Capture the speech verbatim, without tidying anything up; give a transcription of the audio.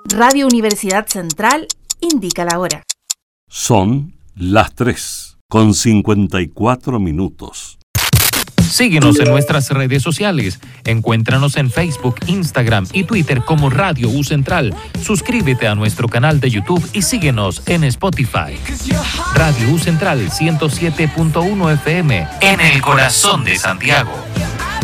Radio Universidad Central indica la hora. Son las tres con cincuenta y cuatro minutos. Síguenos en nuestras redes sociales. Encuéntranos en Facebook, Instagram y Twitter como Radio U Central. Suscríbete a nuestro canal de YouTube y síguenos en Spotify. Radio U Central ciento siete punto uno F M en el corazón de Santiago.